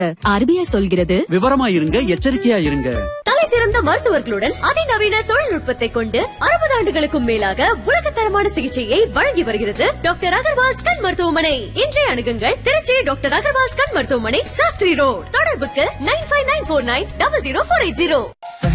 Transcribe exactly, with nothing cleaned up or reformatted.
RBI சொல்கிறது விவரமா இருங்க, எச்சரிக்கையா இருங்க. தலை சிறந்த மருத்துவர்களுடன் அதிநவீன தொழில்நுட்பத்தை கொண்டு அறுபது ஆண்டுகளுக்கும் மேலாக உலகத்தரமான சிகிச்சையை வழங்கி வருகிறது டாக்டர் அகர்வால்ஸ் கண் மருத்துவமனை. இன்றைய அணுகுங்கள் திருச்சி டாக்டர் அகர்வால்ஸ் கண் மருத்துவமனை, சாஸ்திரி ரோட். தொடர்புக்கு nine five nine four nine double zero four eight zero.